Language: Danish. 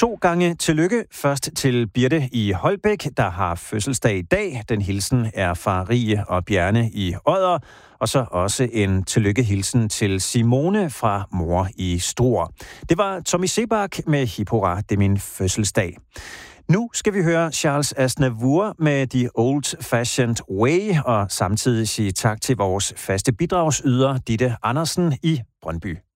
2 gange tillykke. Først til Birte i Holbæk, der har fødselsdag i dag. Den hilsen er fra Rie og Bjarne i Odder. Og så også en tillykkehilsen til Simone fra mor i Struer. Det var Tommy Sebak med Hip Hurra, det er min fødselsdag. Nu skal vi høre Charles Aznavour med The Old Fashioned Way, og samtidig sige tak til vores faste bidragsyder, Ditte Andersen i Brøndby.